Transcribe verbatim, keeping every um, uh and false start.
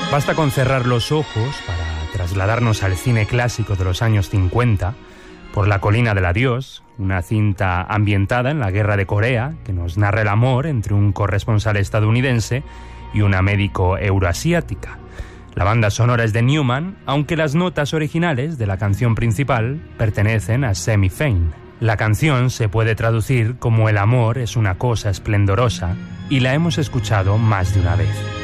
Basta con cerrar los ojos para trasladarnos al cine clásico de los años cincuenta, Por la colina del adiós, una cinta ambientada en la Guerra de Corea que nos narra el amor entre un corresponsal estadounidense y una médico euroasiática. La banda sonora es de Newman, aunque las notas originales de la canción principal pertenecen a Semi Fain. La canción se puede traducir como El amor es una cosa esplendorosa y la hemos escuchado más de una vez.